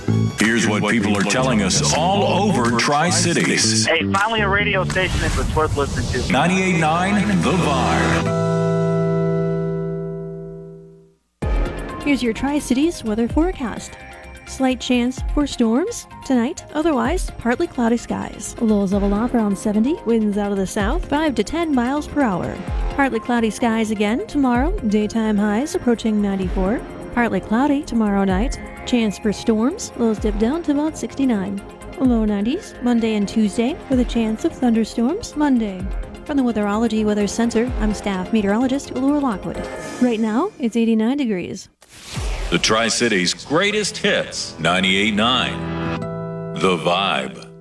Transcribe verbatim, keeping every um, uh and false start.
Here's what people are telling us all over Tri-Cities. Hey, finally a radio station that's worth listening to. ninety-eight point nine The Vibe. Here's your Tri-Cities weather forecast. Slight chance for storms tonight, otherwise partly cloudy skies. Lows level off around seventy, winds out of the south five to ten miles per hour. Partly cloudy skies again tomorrow, daytime highs approaching ninety-four. Partly cloudy tomorrow night. Chance for storms, lows dip down to about sixty-nine. Low nineties Monday and Tuesday with a chance of thunderstorms Monday. From the Weatherology Weather Center, I'm staff meteorologist Laura Lockwood. Right now, it's eighty-nine degrees. The Tri-Cities' greatest hits, ninety-eight point nine The Vibe.